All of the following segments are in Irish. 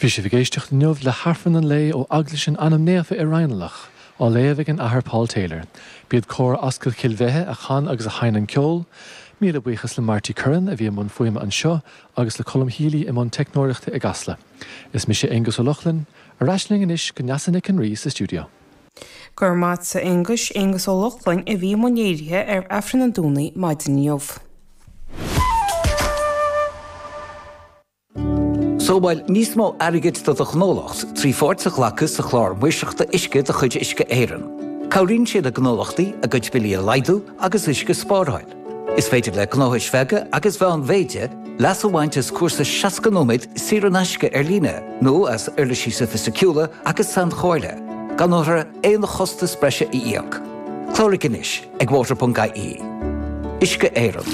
Bhí sé bhgéisteach nuamh le harfan an lé ó aglas an anam néamha i Ryanlach, á léamh an ahar Paul Taylor. Bíad cór ascail cilmhethe a chan agus a hain an ceol, míle buchas le Marty Curran a bhí am fuime an seo agus le Colm Healy im an technóireachta i gasla. Is mi sé Angus O'Loughlin, a raisling inis go neasannic an rí sa stúdio. Gur mat sa Angus O'Loughlin a bhí monéirithe Afran an dúnaí maidin neomh. Sóbáil níos mó airgid do a gnólacht, trí fórtach lachas a chlár muiseachta isce a chuid isce éireann. Cabhríonn siad a gnólachtaí a gcuid bilí a leidú agus isce spáráil. Is féidir le gnóthais feige agus bheith an bhéide leas amhaint is cuasa 6 nóid siar an aisce líne, nó as le síosa fisiciúla agus san choirle, gan nóthra éon chosta spreise i íoc. Clóric inis ag water.ie. Isce éireann.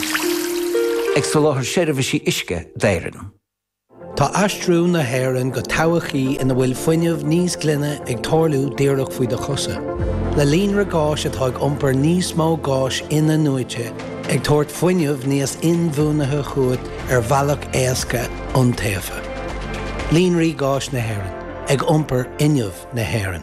Ag soláthar séirbhísí isce d'éireann. Tá aistrú na hÉireann go tochaí ina bhfuil fuinneamh níos glunne ag tarlú díreach faoi de chosa. Le líonra gáis atá ag iompar níos mó gáis ina nuaite ag tuairt fuinneamh níos inmhúnathe chuat bhealach éasca an taobha. Líonraí gáis na hÉireann ag iompar inneamh na hÉireann.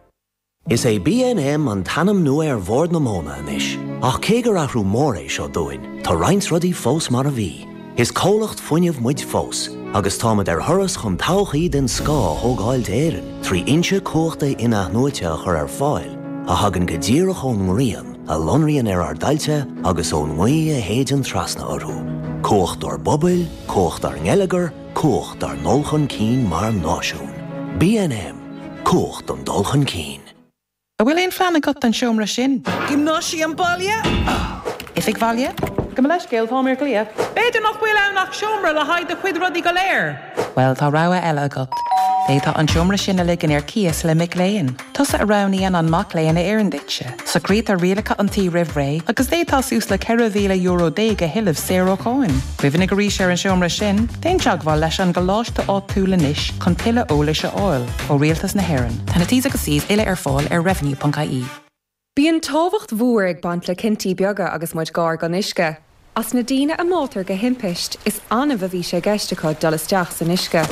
Is é B&M an tanam nua bhór na móna inis, ach cé gur athrú mór é seo dúin, tá roinnt rudaí fós mar a bhí. Is cólacht fuinneamh muid fós, agus táimid thuras chun tochaí den scá thógáilt éireann, trí inse cóchta ina nuaite a chur fáil, a hagann go ddíreach ón ngrian, a lonraíonn ardailte agus ón ngaí a héidean trasna orthú. Cócht ar bobail, cócht ar ngeileagar, cócht ar nolchan cín mar náisiún. B&M, cócht an dulchan cín. A bhfuil éon fleanna got an seomra sin? Gymnáisi an baile? If ag bhaile? Go leis céal tá mar glia. Beidir nach bhfuil annach seomra le haid a chuid rudaí go léir. Well, tá rá eile agat. Tá an seomra sinna ligan cías le mic léin. Tusa a raníon an mac léin a éirinditse. Sa grít a rialacha an tí rih ré, agus tá sús le €1,000 a hiileh $0. Rihanna go rí sé an seomra sin, teag bhil leis an go láiste á túla níis chun pile ólaise áil ó rialtas na hÉireann. Tána tí agus síos ile ar fáil ar revenue.ie. Bíonn tábhacht mhuar ag bant le cintí beaga agus muid gár gan isce. As na daoine a mátar go himpeist is anmh a bhí sé geisteá dul isteach san isce.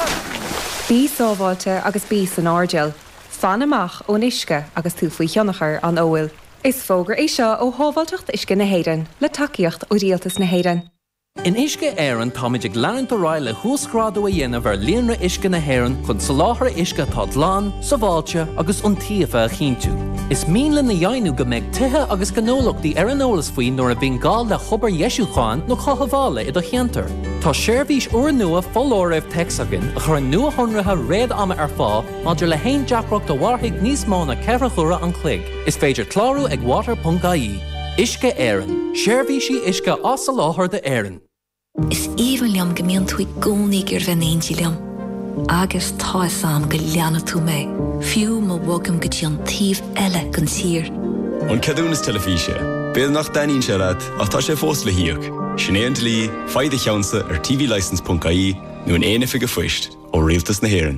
Bí sábháilte agus bí san ardéal, fan amach ón isce agus tú faoi cheannachar an óil. Is fógur é seo ó hábháilteacht isce na hÉireann le takeíocht ó rialtas na hÉireann. In isce éireann táid ag leann do ráil le thuascrádú a dhéanamh ar líonra isce na hÉireann chun sa láthair isce tá lán, sa bháilte agus an tíomh a chinntiú. Is míle na dhéanú go méid tuthe agus gnólachtaí ar an ólas faoin nuair a bhíon gáil le chobar Ieisúcháin nó chahabhála i do cheantar. Tá séirbhís uair nua fóláireamh texagan a chur an nua honrathe réad ama ar fá maidir le haon deacracht do bharthaigh níos mó na ceithre chura an chloig. Is féidir clárú ag water.ie. Isce éireann. Séirbhísí isce as sa láthair de éireann. Is even liam gemeen toe gonig van eentje liam. Agus tá sam go leanna tú mé. Fiú má bhagam go dtí an tíomh eile gan siar. An cadúnas telefíse. Béad nach daín sead ach tá sé fós le hiíoch. Sinnéant lí, faide cheansa ar tvlicense.ie nó an éanamh go foiist ó rialtas na hÉireann.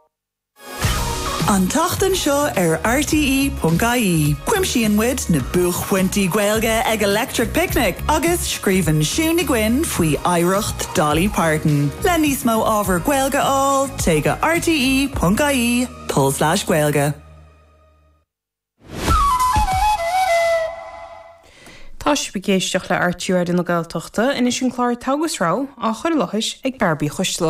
An tachtan seo ar RTE.ie. Cuimsíon muid na buchhaintí Gaeilge ag Electric Picnic agus scríbhann Siúna Gwyn faoi oidhreacht Dolly Parton. Le níos mó ábhar Gaeilge áil, téige RTE.ie/Gaeilge. Tá sé begéisteach le artúir in na Gaeltachta ina sin chláir tágus rá á chuir lochais ag Barbie chusla.